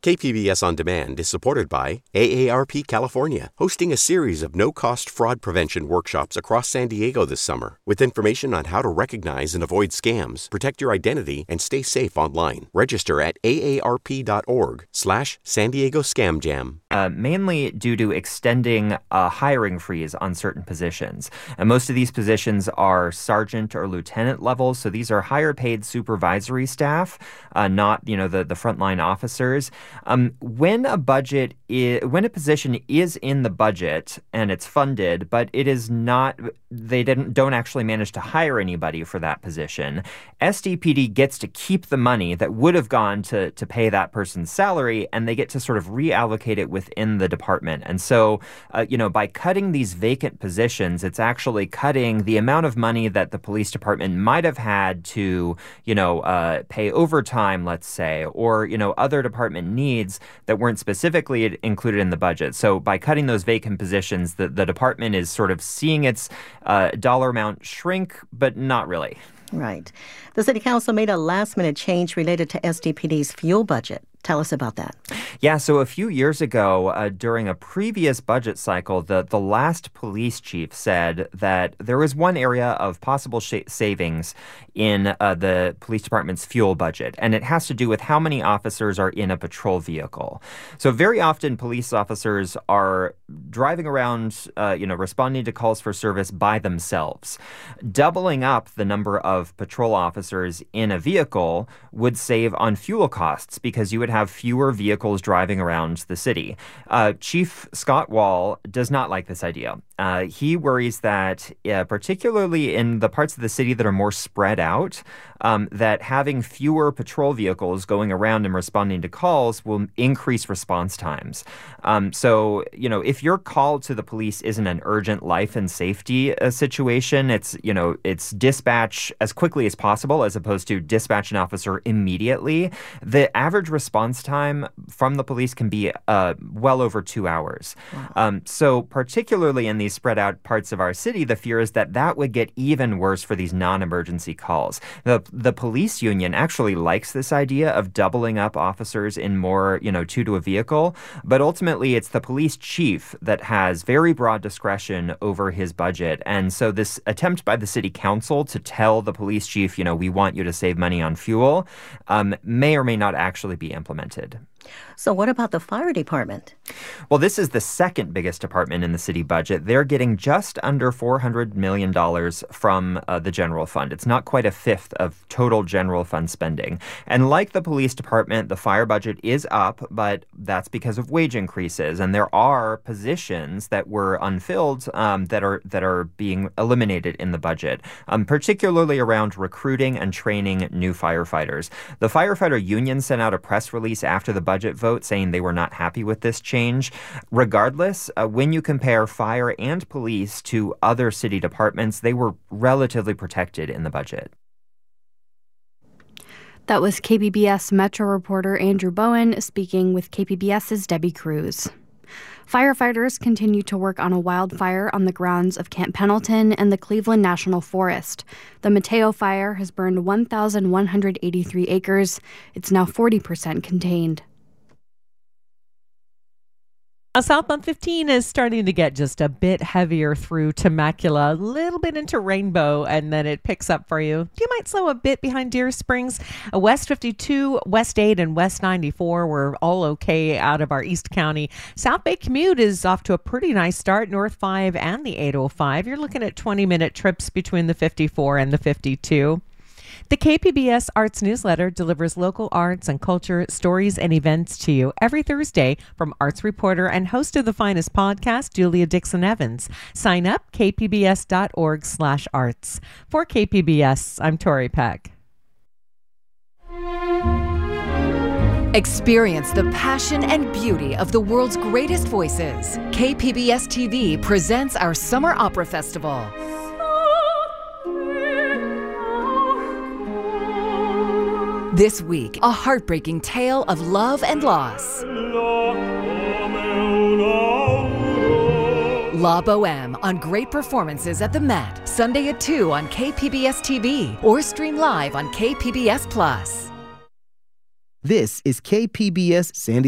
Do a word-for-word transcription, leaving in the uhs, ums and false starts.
K P B S On Demand is supported by A A R P California, hosting a series of no-cost fraud prevention workshops across San Diego this summer, with information on how to recognize and avoid scams, protect your identity, and stay safe online. Register at aarp.org slash San Diego Scam Jam. Uh, mainly due to extending a hiring freeze on certain positions. And most of these positions are sergeant or lieutenant levels, so these are higher paid supervisory staff, uh, not, you know, the, the frontline officers. Um, when a budget is, when a position is in the budget and it's funded, but it is not, they didn't don't actually manage to hire anybody for that position, S D P D gets to keep the money that would have gone to, to pay that person's salary, and they get to sort of reallocate it within the department. And so, uh, you know, by cutting these vacant positions, it's actually cutting the amount of money that the police department might have had to, you know, uh, pay overtime, let's say, or, you know, other department needs that weren't specifically included in the budget. So by cutting those vacant positions, the, the department is sort of seeing its uh, dollar amount shrink, but not really. Right. The City Council made a last-minute change related to S D P D's fuel budget. Tell us about that. Yeah, so a few years ago, uh, during a previous budget cycle, the, the last police chief said that there was one area of possible sh- savings in uh, the police department's fuel budget, and it has to do with how many officers are in a patrol vehicle. So very often, police officers are driving around, uh, you know, responding to calls for service by themselves. Doubling up the number of patrol officers in a vehicle would save on fuel costs because you would have fewer vehicles driving around the city. Uh, Chief Scott Wall does not like this idea. Uh, he worries that, uh, particularly in the parts of the city that are more spread out, um, that having fewer patrol vehicles going around and responding to calls will increase response times. Um, so, you know, if your call to the police isn't an urgent life and safety uh, situation, it's, you know, it's dispatch as quickly as possible as opposed to dispatch an officer immediately. The average response time from the police can be uh, well over two hours. Wow. Um, so particularly in these spread out parts of our city, the fear is that that would get even worse for these non-emergency calls. The the police union actually likes this idea of doubling up officers in more, you know, two to a vehicle, but ultimately it's the police chief that has very broad discretion over his budget. And so this attempt by the city council to tell the police chief, you know, we want you to save money on fuel, um, may or may not actually be implemented. So what about the fire department? Well, this is the second biggest department in the city budget. They're getting just under four hundred million dollars from uh, the general fund. It's not quite a fifth of total general fund spending. And like the police department, the fire budget is up, but that's because of wage increases. And there are positions that were unfilled um, that are that are being eliminated in the budget, um, particularly around recruiting and training new firefighters. The firefighter union sent out a press release after the budget vote saying they were not happy with this change. Regardless, uh, when you compare fire and police to other city departments, they were relatively protected in the budget. That was K P B S Metro reporter Andrew Bowen speaking with KPBS's Debbie Cruz. Firefighters continue to work on a wildfire on the grounds of Camp Pendleton and the Cleveland National Forest. The Mateo fire has burned one thousand one hundred eighty-three acres. It's now forty percent contained. Southbound fifteen is starting to get just a bit heavier through Temecula, a little bit into Rainbow, and then it picks up for you. You might slow a bit behind Deer Springs. West fifty-two, West eight, and West ninety-four were all okay out of our East County. South Bay commute is off to a pretty nice start. North five and the eight oh five. You're looking at twenty-minute trips between the fifty-four and the fifty-two. The K P B S Arts Newsletter delivers local arts and culture stories and events to you every Thursday from arts reporter and host of the finest podcast, Julia Dixon-Evans. Sign up, kpbs.org slash arts. For K P B S, I'm Tori Peck. Experience the passion and beauty of the world's greatest voices. K P B S T V presents our Summer Opera Festival. This week, a heartbreaking tale of love and loss. La Boheme on great performances at the Met, Sunday at two on K P B S T V or stream live on K P B S Plus. This is K P B S San Diego.